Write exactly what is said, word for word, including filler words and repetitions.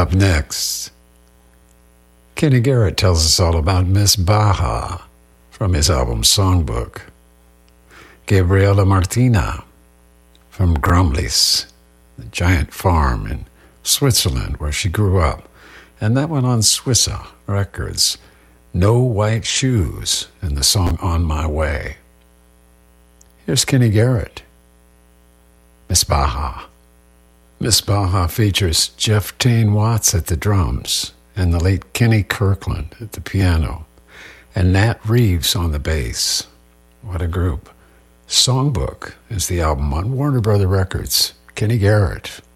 Up next, Kenny Garrett tells us all about Miss Baja from his album Songbook. Gabriela Martina from Grumblies, the giant farm in Switzerland where she grew up. And that one on Swissa Records, No White Shoes, in the song On My Way. Here's Kenny Garrett, Miss Baja. Miss Baja features Jeff Tane Watts at the drums and the late Kenny Kirkland at the piano and Nat Reeves on the bass. What a group. Songbook is the album on Warner Brother Records. Kenny Garrett.